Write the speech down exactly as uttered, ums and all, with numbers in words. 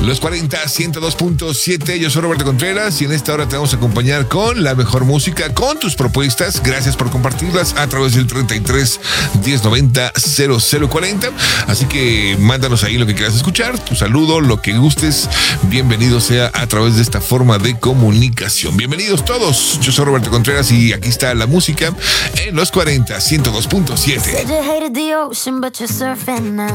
Los cuarenta, ciento dos punto siete. Yo soy Roberto Contreras y en esta hora te vamos a acompañar con la mejor música, con tus propuestas. Gracias por compartirlas a través del treinta y tres, diez noventa, cero cero cuarenta. Así que mándanos ahí lo que quieras escuchar, tu saludo, lo que gustes. Bienvenido sea a través de esta forma de comunicación. Bienvenidos todos. Yo soy Roberto Contreras y aquí está la música en los cuarenta, ciento dos punto siete.